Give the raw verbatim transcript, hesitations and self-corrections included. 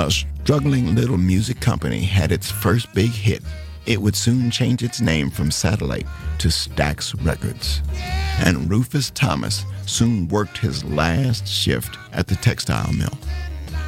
a struggling little music company had its first big hit, it would soon change its name from Satellite to Stax Records. And Rufus Thomas soon worked his last shift at the textile mill.